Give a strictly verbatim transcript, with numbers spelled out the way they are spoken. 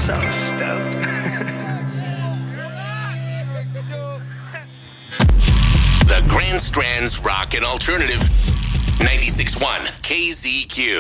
So stoked. The Grand Strand's Rock and Alternative ninety-six point one K Z Q.